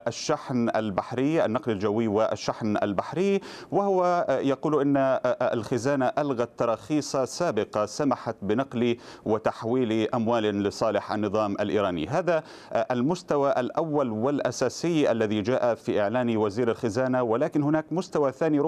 الشحن البحري، النقل الجوي والشحن البحري، وهو يقول أن الخزانة ألغت تراخيص سابقة سمحت بنقل وتحويل أموال لصالح النظام الإيراني. هذا المستوى الأول والأساسي الذي جاء في إعلان وزير الخزانة، ولكن هناك مستوى ثاني